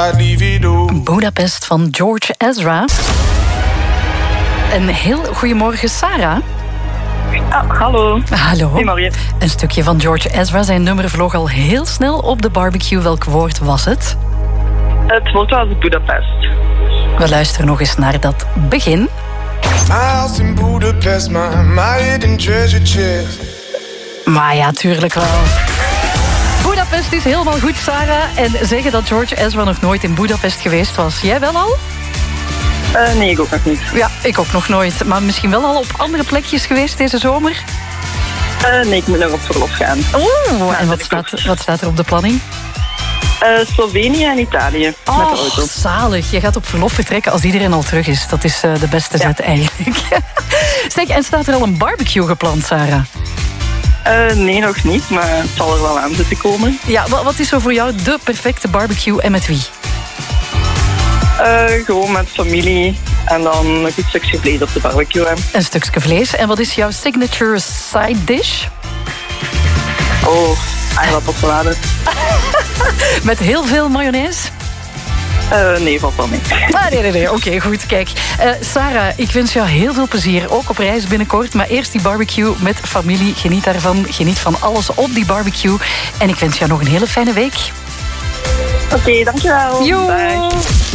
I'd leave it all. Budapest van George Ezra. Een heel goedemorgen, Sarah. Hallo. Hallo. Goedemorgen. Een stukje van George Ezra. Zijn nummer vloog al heel snel op de barbecue. Welk woord was het? Het woord was Budapest. We luisteren nog eens naar dat begin. My house in Budapest, my hidden treasure chest. Maar ja, tuurlijk wel. Budapest is helemaal goed, Sarah. En zeggen dat George Ezra nog nooit in Budapest geweest was. Jij wel al? Nee, ik ook nog niet. Ja, ik ook nog nooit. Maar misschien wel al op andere plekjes geweest deze zomer? Nee, ik moet nog op verlof gaan. Oeh, en wat staat er op de planning? Slovenië en Italië met de auto. Zalig. Je gaat op verlof vertrekken als iedereen al terug is. Dat is de beste zet eigenlijk. Zeg, en staat er al een barbecue gepland, Sarah? Nee, nog niet, maar het zal er wel aan zitten komen. Ja, wat is zo voor jou de perfecte barbecue en met wie? Gewoon met familie en dan een goed stukje vlees op de barbecue. Hè. Een stukje vlees. En wat is jouw signature side dish? Oh, aardappelsalade. Met heel veel mayonaise? Nee, valt wel mee. Nee. Oké, goed. Kijk, Sarah, ik wens jou heel veel plezier. Ook op reis binnenkort. Maar eerst die barbecue met familie. Geniet daarvan. Geniet van alles op die barbecue. En ik wens jou nog een hele fijne week. Oké, dankjewel. Yo. Bye.